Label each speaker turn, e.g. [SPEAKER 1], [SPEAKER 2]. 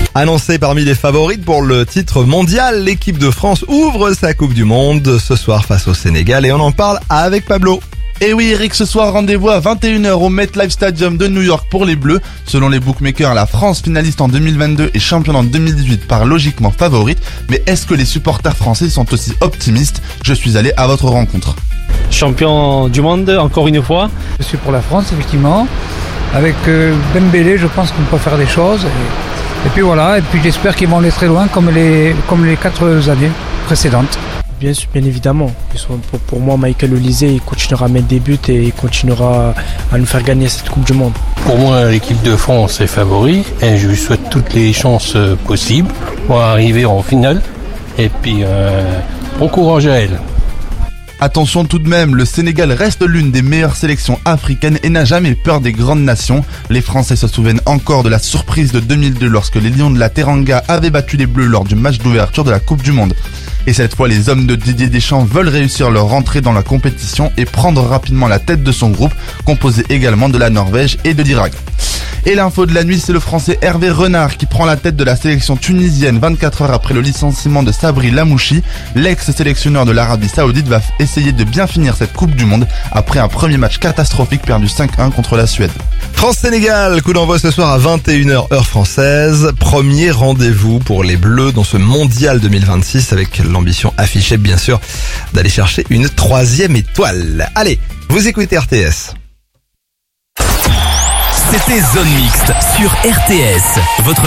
[SPEAKER 1] Annoncée parmi les favorites pour le titre mondial, l'équipe de France ouvre sa Coupe du Monde ce soir face au Sénégal et on en parle avec Pablo.
[SPEAKER 2] Et oui Eric, ce soir rendez-vous à 21h au MetLife Stadium de New York pour les Bleus. Selon les bookmakers, la France, finaliste en 2022 et championne en 2018, part logiquement favorite. Mais est-ce que les supporters français sont aussi optimistes? Je suis allé à votre rencontre.
[SPEAKER 3] Champion du monde, encore une fois.
[SPEAKER 4] Je suis pour la France, effectivement. Avec Dembélé, je pense qu'on peut faire des choses. Et puis voilà, et puis j'espère qu'ils vont aller très loin comme les 4 années précédentes.
[SPEAKER 3] Bien sûr, bien évidemment. Pour moi, Michael Olise, il continuera à mettre des buts et il continuera à nous faire gagner cette Coupe du Monde.
[SPEAKER 5] Pour moi, l'équipe de France est favori et je lui souhaite toutes les chances possibles pour arriver en finale. Et puis, bon courage à elle.
[SPEAKER 2] Attention tout de même, le Sénégal reste l'une des meilleures sélections africaines et n'a jamais peur des grandes nations. Les Français se souviennent encore de la surprise de 2002 lorsque les Lions de la Teranga avaient battu les Bleus lors du match d'ouverture de la Coupe du Monde. Et cette fois, les hommes de Didier Deschamps veulent réussir leur entrée dans la compétition et prendre rapidement la tête de son groupe, composé également de la Norvège et de l'Irak. Et l'info de la nuit, c'est le Français Hervé Renard qui prend la tête de la sélection tunisienne 24 heures après le licenciement de Sabri Lamouchi. L'ex-sélectionneur de l'Arabie Saoudite va essayer de bien finir cette Coupe du Monde après un premier match catastrophique perdu 5-1 contre la Suède.
[SPEAKER 1] France-Sénégal, coup d'envoi ce soir à 21h heure française. Premier rendez-vous pour les Bleus dans ce mondial 2026 avec l'ambition affichée bien sûr d'aller chercher une 3e étoile. Allez, vous écoutez RTS.
[SPEAKER 6] C'était Zone Mixte sur RTS. Votre